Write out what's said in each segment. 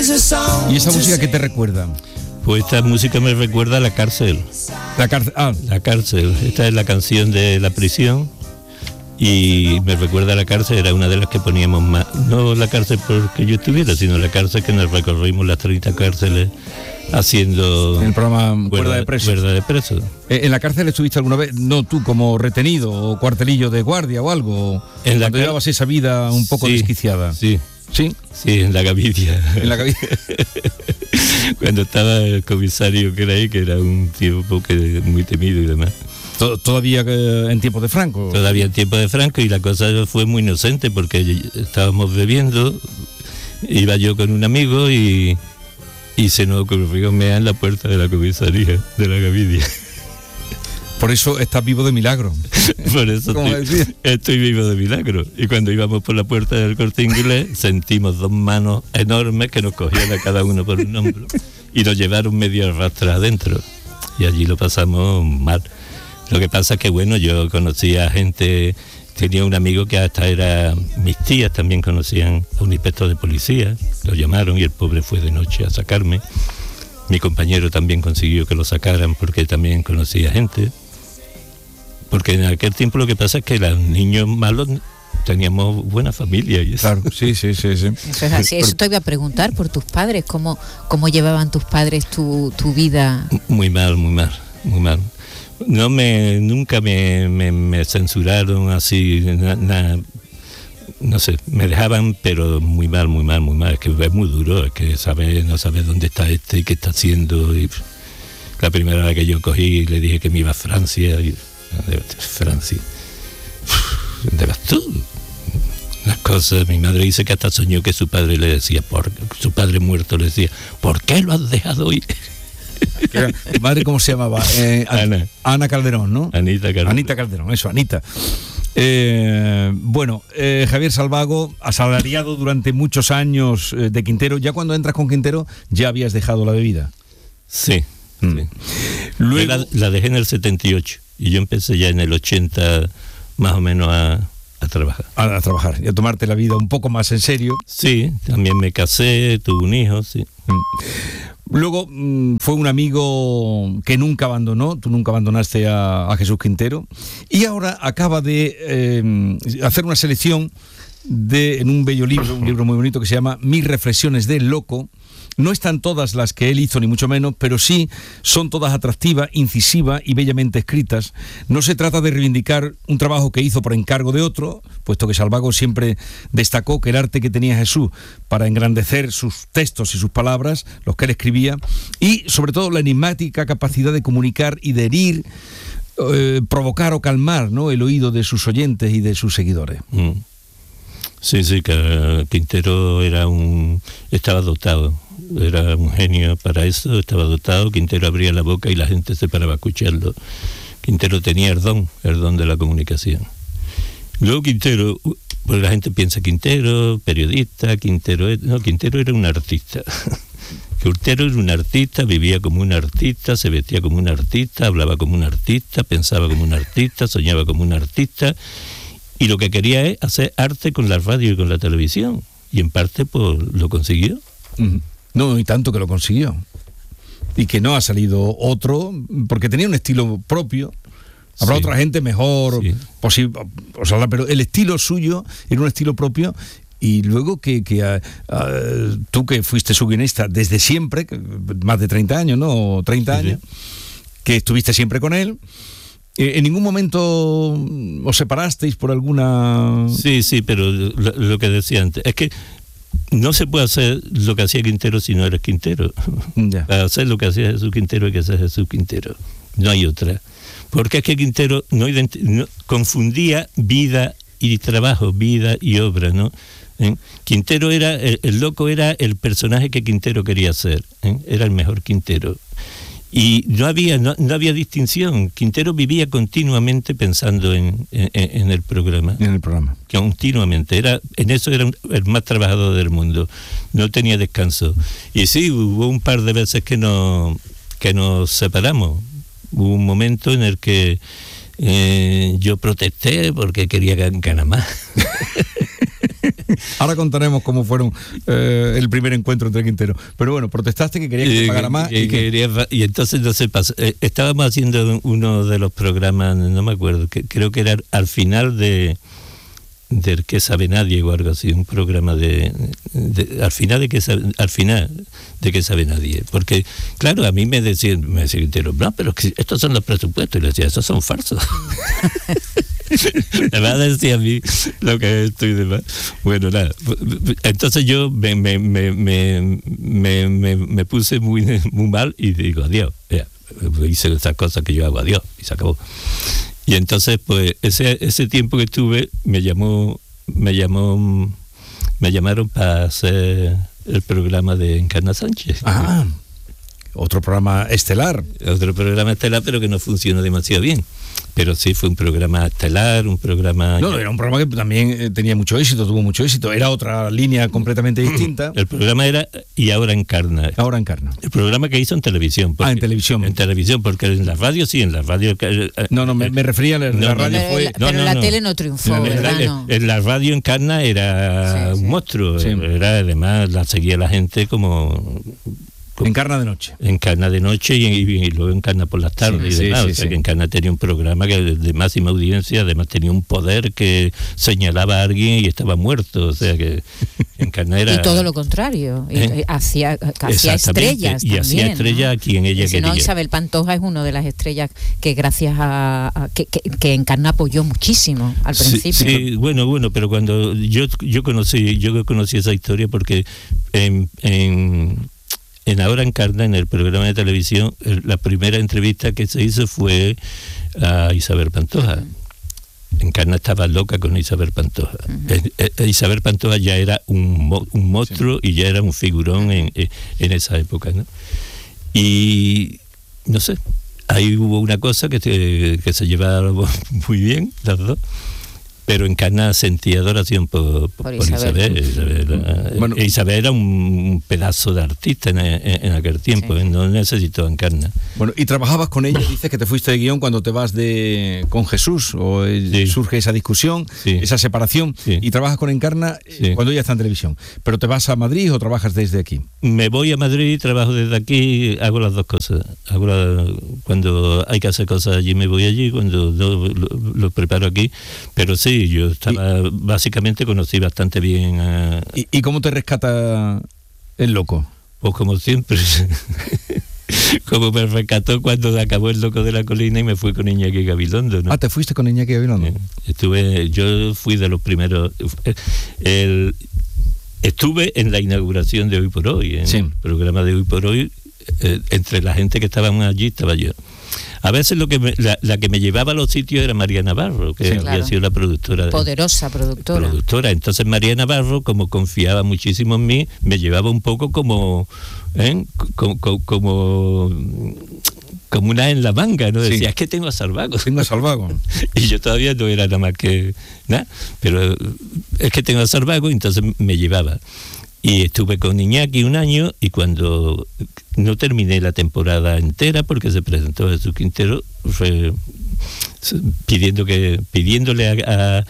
¿Y esa música qué te recuerda? Pues esta música me recuerda a La Cárcel. La cárcel. La Cárcel. Esta es la canción de La Prisión. Y me recuerda a La Cárcel, era una de las que poníamos más. No La Cárcel porque yo estuviera, sino La Cárcel que nos recorrimos las 30 cárceles haciendo... En el programa Cuerda de Presos. Cuerda de Presos. ¿En la cárcel estuviste alguna vez, no tú como retenido o cuartelillo de guardia o algo? En cuando llevabas esa vida un poco desquiciada. Sí. ¿Sí? Sí, en la Gavidia. En la Gavidia. Cuando estaba el comisario que era ahí, que era un tipo que muy temido y demás. Todavía en tiempo de Franco. Todavía en tiempo de Franco, y la cosa fue muy inocente porque estábamos bebiendo, iba yo con un amigo y se nos ocurrió mear en la puerta de la comisaría de la Gavidia. Por eso estás vivo de milagro. Por eso estoy vivo de milagro. Y cuando íbamos por la puerta del Corte Inglés, sentimos dos manos enormes que nos cogían a cada uno por un hombro y nos llevaron medio arrastra adentro. Y allí lo pasamos mal. Lo que pasa es que, bueno, yo conocía a gente, tenía un amigo que hasta era, mis tías también conocían a un inspector de policía, lo llamaron y el pobre fue de noche a sacarme. Mi compañero también consiguió que lo sacaran porque también conocía gente. Porque en aquel tiempo lo que pasa es que los niños malos teníamos buena familia. Y eso. Claro, sí. Eso es así. Eso te iba a preguntar por tus padres, ¿cómo llevaban tus padres tu vida? Muy mal. Nunca me censuraron así, no sé, me dejaban, pero muy mal. Es que es muy duro, es que no sabes dónde está este y qué está haciendo. Y la primera vez que yo cogí le dije que me iba a Francia. Francia. ¿Dónde vas tú? Las cosas, mi madre dice que hasta soñó que su padre le decía, su padre muerto le decía, ¿por qué lo has dejado ir? ¿Tu madre cómo se llamaba? Ana Calderón, ¿no? Anita Calderón. Anita Calderón, eso, Anita. Bueno, Javier Salvago, asalariado durante muchos años de Quintero. Ya cuando entras con Quintero, ya habías dejado la bebida. Sí. Luego la dejé en el 78 y yo empecé ya en el 80 más o menos a trabajar. A trabajar y a tomarte la vida un poco más en serio. Sí, también me casé, tuve un hijo, sí. Luego fue un amigo que nunca abandonó, tú nunca abandonaste a Jesús Quintero, y ahora acaba de hacer una selección en un bello libro, un libro muy bonito que se llama Mis reflexiones de loco. No están todas las que él hizo, ni mucho menos, pero sí son todas atractivas, incisivas y bellamente escritas. No se trata de reivindicar un trabajo que hizo por encargo de otro, puesto que Salvago siempre destacó que el arte que tenía Jesús para engrandecer sus textos y sus palabras, los que él escribía, y sobre todo la enigmática capacidad de comunicar y de herir, provocar o calmar, ¿no?, el oído de sus oyentes y de sus seguidores. Sí, que Quintero estaba dotado. Era un genio para eso, estaba dotado. Quintero abría la boca y la gente se paraba a escucharlo. Quintero tenía el don de la comunicación. Luego Quintero, pues la gente piensa Quintero, periodista, Quintero era un artista. Quintero era un artista, vivía como un artista, se vestía como un artista, hablaba como un artista, pensaba como un artista, soñaba como un artista, y lo que quería es hacer arte con la radio y con la televisión, y en parte pues lo consiguió. No, y tanto que lo consiguió. Y que no ha salido otro, porque tenía un estilo propio. Habrá otra gente mejor, posible, pero el estilo suyo era un estilo propio. Y luego que tú que fuiste su guionista desde siempre, más de 30 años, ¿no? 30 años, que estuviste siempre con él. ¿En ningún momento os separasteis por alguna...? Sí, pero lo que decía antes, es que no se puede hacer lo que hacía Quintero si no eres Quintero. Para hacer lo que hacía Jesús Quintero hay que ser Jesús Quintero. No hay otra. Porque es que Quintero no confundía vida y trabajo, vida y obra, ¿no? Quintero era, el loco era el personaje que Quintero quería ser, era el mejor Quintero. Y no había distinción. Quintero vivía continuamente pensando en el programa. En el programa. Continuamente. En eso era el más trabajador del mundo. No tenía descanso. Y sí, hubo un par de veces que nos separamos. Hubo un momento en el que yo protesté porque quería ganar más. Ahora contaremos cómo fueron el primer encuentro entre Quintero. Pero bueno, protestaste que querías que te pagara más. Y entonces no se pasó. Estábamos haciendo uno de los programas, no me acuerdo, creo que era al final del Que Sabe Nadie o algo así, un programa al final de Que Sabe Nadie, porque claro, a mí me decía Quintero, no, pero que estos son los presupuestos, y le decía, esos son falsos. Me va a decir a mí lo que estoy de más. Bueno, nada, entonces yo me puse muy mal y digo, adiós, hice esas cosas que yo hago, adiós, y se acabó. Y entonces, pues, ese tiempo que estuve, me llamaron para hacer el programa de Encarna Sánchez. Ah, otro programa estelar. Otro programa estelar, pero que no funcionó demasiado bien. Pero sí, fue un programa estelar, un programa... No, era un programa que también tenía mucho éxito, tuvo mucho éxito. Era otra línea completamente distinta. El programa era Y Ahora Encarna. Ahora Encarna. El programa que hizo en televisión. En televisión. En televisión, porque en la radio sí, en la radio... No, me refería a la radio. Pero la tele no triunfó, ¿verdad? En la radio Encarna era un monstruo. Sí. Era, además, la seguía la gente como... Encarna de noche. Encarna de noche y luego Encarna por las tardes y demás. Que Encarna tenía un programa de máxima audiencia, además tenía un poder que señalaba a alguien y estaba muerto. O sea que Encarna era... Y todo lo contrario. Hacía estrellas y también, hacía estrellas a quien ella quería. No, Isabel Pantoja es una de las estrellas que gracias a que Encarna apoyó muchísimo al principio. Sí, bueno, pero cuando yo conocí esa historia porque en Ahora Encarna, en el programa de televisión, la primera entrevista que se hizo fue a Isabel Pantoja. Encarna estaba loca con Isabel Pantoja. Isabel Pantoja ya era un monstruo y ya era un figurón en esa época, ¿no? Y no sé, ahí hubo una cosa que se llevaron muy bien las dos. Pero Encarna sentía adoración por Isabel. Bueno, Isabel era un pedazo de artista en aquel tiempo, no necesitó Encarna. Bueno, y trabajabas con ella, dices que te fuiste de guión cuando te vas con Jesús, o surge esa discusión, esa separación, y trabajas con Encarna cuando ella está en televisión. Pero ¿te vas a Madrid o trabajas desde aquí? Me voy a Madrid, trabajo desde aquí, hago las dos cosas. Cuando hay que hacer cosas allí me voy allí, cuando lo preparo aquí, pero sí, yo estaba, básicamente conocí bastante bien a... ¿Y cómo te rescata el loco? Pues como siempre, como me rescató cuando acabó El Loco de la Colina y me fui con Iñaki Gabilondo, ¿no? Ah, ¿te fuiste con Iñaki Gabilondo? Yo fui de los primeros... Estuve en la inauguración de Hoy por Hoy, en el programa de Hoy por Hoy, entre la gente que estaban allí estaba yo. A veces la que me llevaba a los sitios era María Navarro, que había sido la productora. Poderosa productora. Entonces María Navarro, como confiaba muchísimo en mí, me llevaba un poco como una en la manga, ¿no? Decía, es que tengo a Salvago. Y yo todavía no era nada más que nada, pero es que tengo a Salvago, y entonces me llevaba. Y estuve con Iñaki un año, y cuando no terminé la temporada entera porque se presentó Jesús Quintero, fue pidiéndole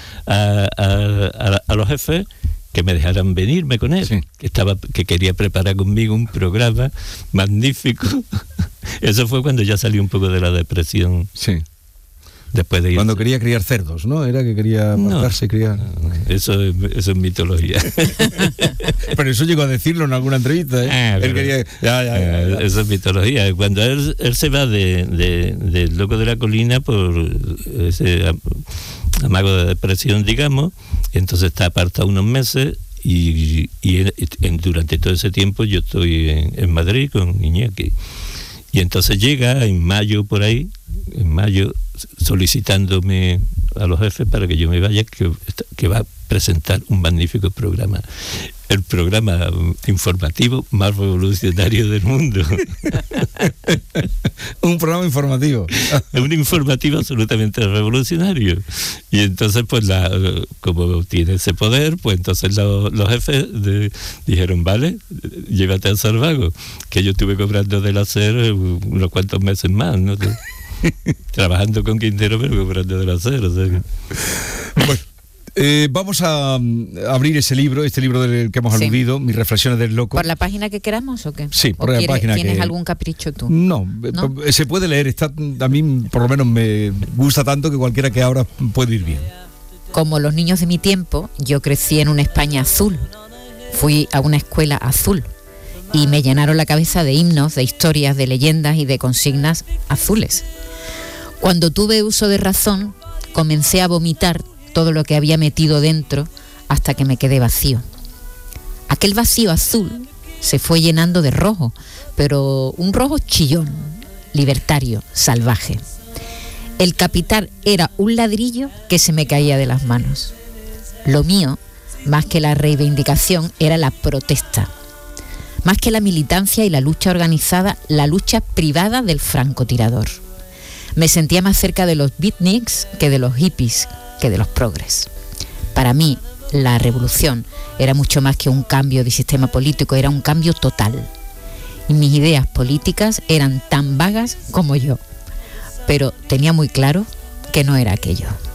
a los jefes que me dejaran venirme con él, que quería preparar conmigo un programa magnífico. Eso fue cuando ya salí un poco de la depresión. Después de irse. Cuando quería criar cerdos, ¿no? Era que quería matarse y criar. Eso es mitología. Pero eso llegó a decirlo en alguna entrevista, ¿eh? Él quería... Eso es mitología. Cuando él se va del Loco de la Colina por ese amago de depresión, digamos, entonces está apartado unos meses y durante todo ese tiempo yo estoy en Madrid con Iñaki. Y entonces llega en mayo por ahí, solicitándome a los jefes para que yo me vaya, que va a presentar un magnífico programa, el programa informativo más revolucionario del mundo. Un programa informativo. Un informativo absolutamente revolucionario. Y entonces, pues, como tiene ese poder, pues entonces los jefes dijeron, vale, llévate a Salvago, que yo estuve cobrando del hacer unos cuantos meses más, ¿no? Trabajando con Quintero, pero cobrando del hacer, o sea que... Bueno, Vamos a abrir este libro del que hemos aludido, Mis reflexiones del loco. ¿Por la página que queramos o qué? Sí, por la página. ¿Tienes algún capricho tú? No, se puede leer. A mí por lo menos me gusta tanto que cualquiera que abra puede ir bien. Como los niños de mi tiempo, yo crecí en una España azul. Fui a una escuela azul y me llenaron la cabeza de himnos, de historias, de leyendas y de consignas azules. Cuando tuve uso de razón, comencé a vomitar todo lo que había metido dentro hasta que me quedé vacío. Aquel vacío azul se fue llenando de rojo, pero un rojo chillón, libertario, salvaje. El capital era un ladrillo que se me caía de las manos. Lo mío, más que la reivindicación, era la protesta. Más que la militancia y la lucha organizada, la lucha privada del francotirador. Me sentía más cerca de los beatniks que de los hippies, que de los progres. Para mí, la revolución era mucho más que un cambio de sistema político, era un cambio total. Y mis ideas políticas eran tan vagas como yo, pero tenía muy claro que no era aquello.